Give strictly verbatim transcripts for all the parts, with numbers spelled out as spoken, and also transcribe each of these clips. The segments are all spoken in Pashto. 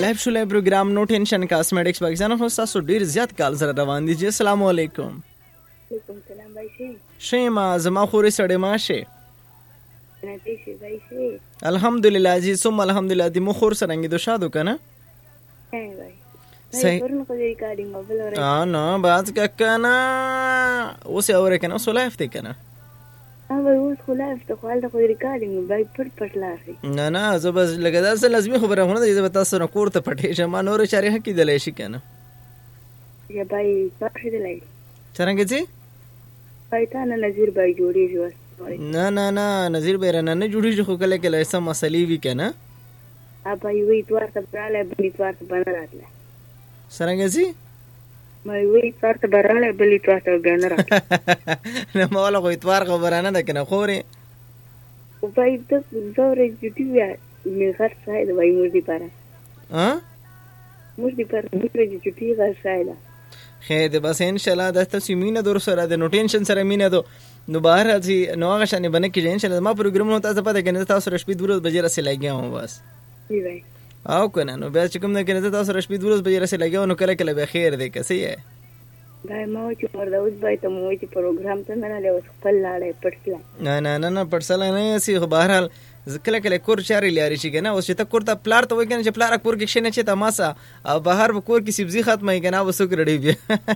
لایف شولای پروګرام نو ټینشن کاسمیټکس پاکستان خو تاسو ډیر زیات کال سره روان دي. السلام علیکم. وعلیکم السلام بھائی شي. شیما زما خوري سړې ماشه. نتی شي بھائی شي. الحمدلله جی ثم الحمدلله دی مو خور سره نګي دو شادو کنه. اے بھائی. صحیح. ورن کو ریکارډینګ موبایل اور. اه نو باز ککنه اوس اوره کنه اوس لایف ته کنه. اه وای اوس خو لایف ته خو د خو ریکارډینګ بای پټ پټ لاري. نه نه زه بس لګا دا سره لازمي خبره هونه دی زه تاسو نه کور ته پټې شم نور چاري حق دی لای شي کنه. یا بای پټ دی لای. څنګه جی؟ بای تا نه نذیر بای جوړی جو. نه نه نه نذیر بای نه نه جوړی خو کله کله سم مسلې وی کنه. ا بای وی توار ته براله بلی توار ته بنه راتله. څنګه جی؟ مې وی توار ته براله بلی توار ته بنه راتله. نه مولا خو توار خبرانه ده کنه خوري. او بای د زورې جدي وی می غر ساید وای مور دی پاره. ها؟ مور دی پاره مې جدي غر ساید. خیر ده بس ان شاء الله د تاسو مینه در سره د نو ټینشن سره مینه دو نو بهر راځي نو هغه شانې باندې کې ان شاء الله ما پروګرام نو تاسو پته کنه تاسو رشپې دورو بجې راسه لګیا هم بس دی وای او کنه نو بیا چې کوم نه کنه تاسو رشپې دورو بجې راسه لګیا نو کله کله به خیر دی که صحیح ہے بای ما چې وردا اوس بای ته مو چې پروګرام ته نه له خپل لاړې پټلا نه نه نه نه پټسل نه سي بهر حال کله کله کور چاري لري شي کنه اوس چې ته کور ته پلار ته وای کنه چې پلار کور کې شنه چې تماسا او بهر په کور کې سبزي ختمه کنه وسو کړی بیا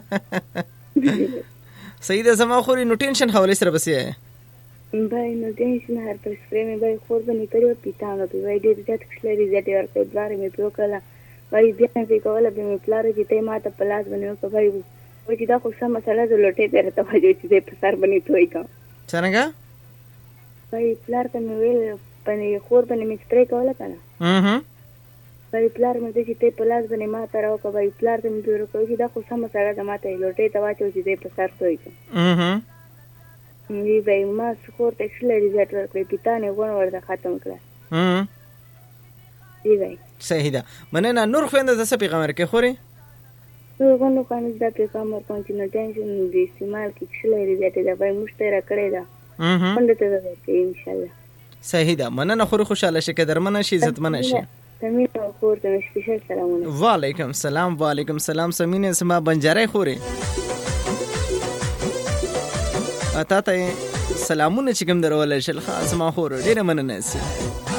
صحیح ده سما خوري نو ټینشن حواله سره بسې بای نو ټینشن هر پر سپرې مې بای خور بنې کړو پیټانو په وای ډېر ځات خلري ځات ورته بلار مې په کله وای بیا مې کوله به مې پلار چې ته ماته پلاس بنو کو وای وای چې دا خو سم مسله ده لټې ته راته وای چې په سر بنې توي کا څنګه وای پلار ته مې ویل پنې خور بنې مې سپرې کوله کنه اها وای پلار مې چې ته پلاس بنې ما ته راو کوي پلار ته مې ورو کوي چې دا خو سم مسله ده ماته لټې ته واچو چې په سر توي کا اها وی بای ما خور ته خلري ځات ورکړې پیټانه غون ورته ختم کړه اها دی وای صحیح ده مننه نور خويند د څه پیغام ورکې خوري نو غونډه کوم چې دا پیغام ورکوم چې نه ټینشن دې استعمال کې خلري ځات دا به مشتره کړی دا اها باندې ته ده ان شاء الله صحیح ده مننه خوري خوشاله شي قدرمنه شي عزتمنه شي سمینه خور ته سپیشل سلامونه وعلیکم السلام وعلیکم السلام سمینه سما بنجاره خوري اته ته سلامونه چې کوم درول شل خاص ما خور ډیره مننه سي